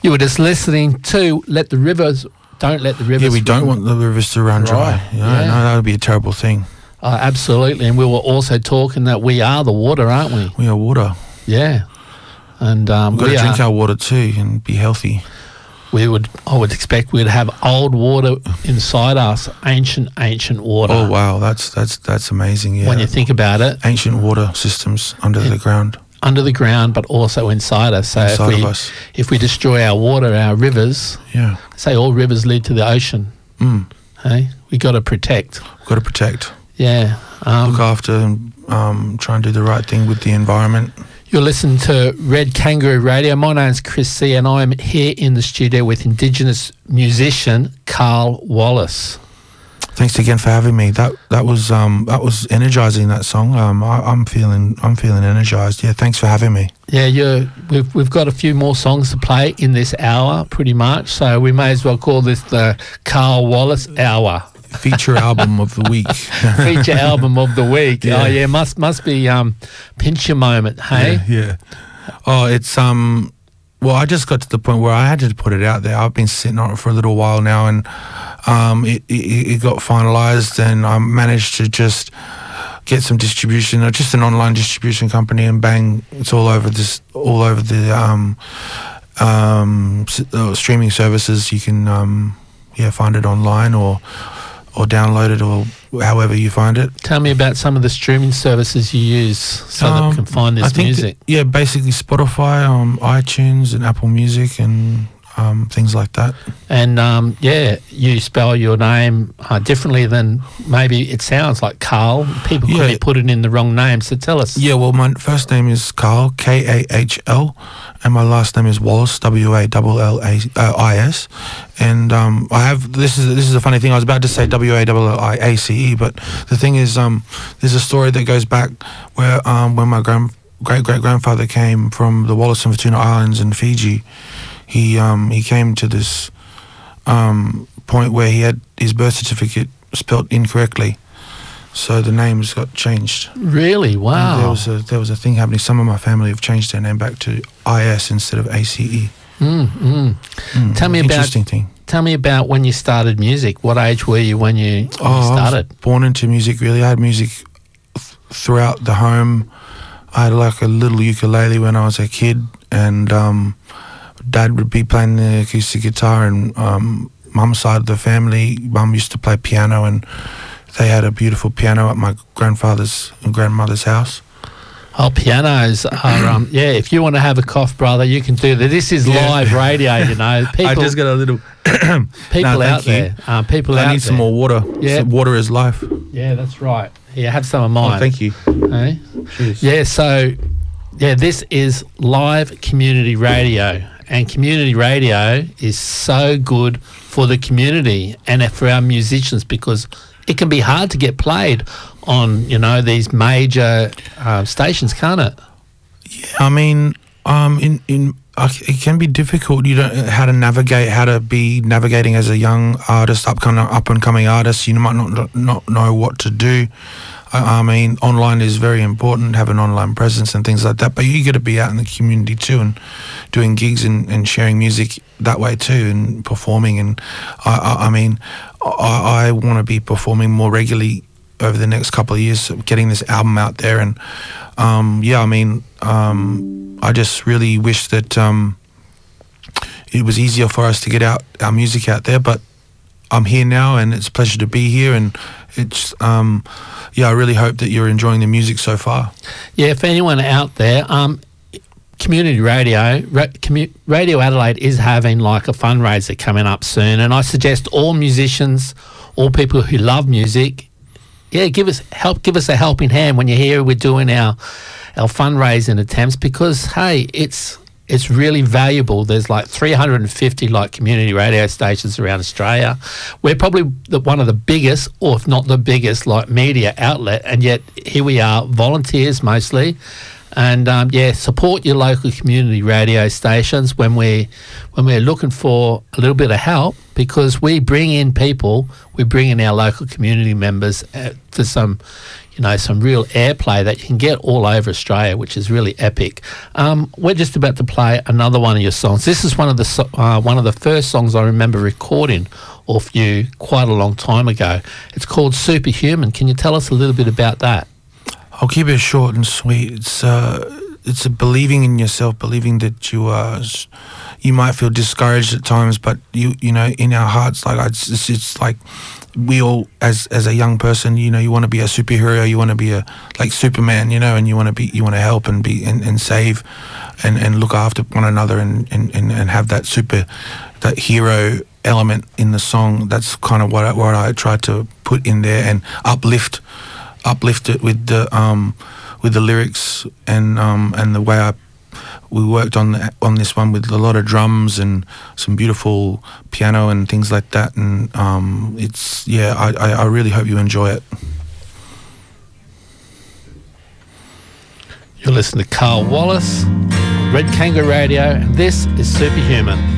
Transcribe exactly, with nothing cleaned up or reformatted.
You were just listening to Let the Rivers, Don't Let the Rivers Yeah, we Run. don't want the rivers to run dry. Right, You know, yeah. No, that would be a terrible thing. Oh, absolutely. And we were also talking that we are the water, aren't we? We are water. Yeah. And um, We've got we to drink are, our water too and be healthy. we would, I would expect we'd have old water inside us, ancient, ancient water. Oh wow, that's that's that's amazing. Yeah, When you think about it, ancient water systems under the ground, under the ground, but also inside us. So inside if we, of us. if we destroy our water, our rivers, Yeah. say all rivers lead to the ocean, Mm. hey, we got to protect. Got to protect, Yeah. Um, look after, and um, try and do the right thing with the environment. You're listening to Red Kangaroo Radio. My name's Chris C, and I'm here in the studio with Indigenous musician Carl Wallace. Thanks again for having me. That that was um that was energizing. That song. Um, I, I'm feeling I'm feeling energized. Yeah, thanks for having me. Yeah, you're, we've we've got a few more songs to play in this hour, pretty much. So we may as well call this the Carl Wallace Hour. Feature album of the week. Feature album of the week. Yeah. Oh yeah, must must be um, pinch your moment, hey? Yeah, yeah. Oh, it's um. Well, I just got to the point where I had to put it out there. I've been sitting on it for a little while now, and um, it, it, it got finalised, and I managed to just get some distribution, or just an online distribution company, and bang, it's all over this, all over the um, um, s- uh, streaming services. You can um, yeah find it online or or download it, or however you find it. Tell me about some of the streaming services you use so that Um, we can find this I think music. that- yeah, basically Spotify, um, iTunes, and Apple Music, and um, things like that. And um, yeah, you spell your name uh, differently than maybe it sounds like Carl. People could Yeah. be putting in the wrong name. So tell us. Yeah, well, my first name is Carl, K A H L, and my last name is Wallace, W A L L I S. And um, I have this is this is a funny thing. I was about to say W A L L I A C E, but the thing is, um, there's a story that goes back where um, when my grand great great grandfather came from the Wallis and Futuna Islands in Fiji, he um, he came to this um, point where he had his birth certificate spelt incorrectly. So the names got changed. Really? Wow. And There was a there was a thing happening. Some of my family have changed their name back to I S instead of A C E. Mm, mm. Mm, Tell me about interesting thing. tell me about when you started music. What age were you when you, when you Oh, I started? was born into music. Really, I had music th- throughout the home. I had like a little ukulele when I was a kid, and um, Dad would be playing the acoustic guitar, and um, Mum's side of the family, Mum used to play piano, and they had a beautiful piano at my grandfather's and grandmother's house. Oh, pianos are um, yeah. If you want to have a cough, brother, you can do that. This is Yeah. live radio, you know. People, I just got a little. people No, out thank you. there. Uh, people I out need there. some more water. Yeah. Some water is life. Yeah, that's right. Yeah, have some of mine. Oh, thank you. Hey? Cheers. Yeah, so yeah, this is live community radio, and community radio is so good for the community and for our musicians because it can be hard to get played on, you know, these major uh, stations, can't it? I mean, um, in in uh, it can be difficult. You don't how to navigate, how to be navigating as a young artist, up kind up and coming artist. You might not not know what to do. I, I mean, online is very important. Have an online presence and things like that. But you got to be out in the community too, and doing gigs and, and sharing music that way too, and performing. And I I, I mean, I, I want to be performing more regularly over the next couple of years, getting this album out there. And um, yeah, I mean, um, I just really wish that um, it was easier for us to get out our music out there. But I'm here now, and it's a pleasure to be here. And it's um, yeah, I really hope that you're enjoying the music so far. Yeah, for anyone out there, um, community radio, ra- commu- Radio Adelaide is having like a fundraiser coming up soon, and I suggest all musicians, all people who love music, yeah, give us help, give us a helping hand when you're here. We're doing our our fundraising attempts because hey, it's it's really valuable. There's like three hundred fifty like community radio stations around Australia. We're probably the, one of the biggest, or if not the biggest, like media outlet, and yet here we are, volunteers mostly. And um, yeah, support your local community radio stations when we when we're looking for a little bit of help, because we bring in people, we bring in our local community members uh, for some, you know, some real airplay that you can get all over Australia, which is really epic. Um, we're just about to play another one of your songs. This is one of the so- uh, one of the first songs I remember recording off you quite a long time ago. It's called Superhuman. Can you tell us a little bit about that? I'll keep it short and sweet. It's uh, it's a believing in yourself, believing that you are. You might feel discouraged at times, but you you know, in our hearts, like it's it's, it's like we all, as as a young person, you know, you want to be a superhero, you want to be a like Superman, you know, and you want to be you want to help and be and, and save, and, and look after one another, and, and, and, and have that super that hero element in the song. That's kind of what I, what I tried to put in there, and uplift. uplift it with the um with the lyrics, and um and the way I we worked on the, on this one with a lot of drums and some beautiful piano and things like that, and um it's yeah I, I, I really hope you enjoy it. You're listening to Carl Wallace, Red Kangaroo Radio, and this is Superhuman.